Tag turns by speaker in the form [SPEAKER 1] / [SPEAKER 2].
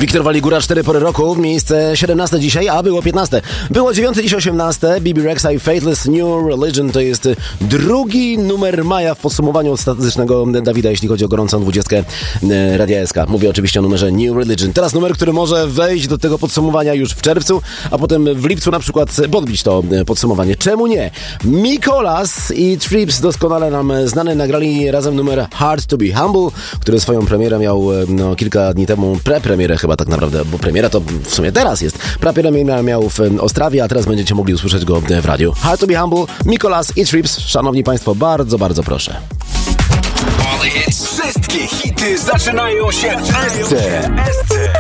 [SPEAKER 1] Wiktor Waligura, 4 pory roku, miejsce 17 dzisiaj, a było 15. Było 9, dziś 18. BB Rexa i Faithless New Religion to jest drugi numer maja w podsumowaniu statystycznego Dawida, jeśli chodzi o gorącą 20 Radia SK. Mówię oczywiście o numerze New Religion. Teraz numer, który może wejść do tego podsumowania już w czerwcu, a potem w lipcu na przykład podbić to podsumowanie. Czemu nie? Mikolas i Trips, doskonale nam znany, nagrali razem numer Hard to be Humble, który swoją premierę miał kilka dni temu, prepremierę chyba tak naprawdę, bo premiera to w sumie teraz jest. Prepremierę miał w Ostrawie, a teraz będziecie mogli usłyszeć go w radiu. Hard to be Humble, Mikolas i Trips. Szanowni Państwo, bardzo, bardzo proszę.
[SPEAKER 2] Wszystkie hity zaczynają się w SC.